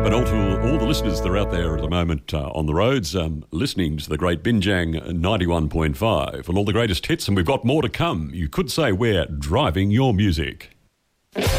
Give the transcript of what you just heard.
And all to all the listeners that are out there at the moment on the roads, listening to the great Binjang 91.5 and all the greatest hits, and we've got more to come. You could say we're driving your music.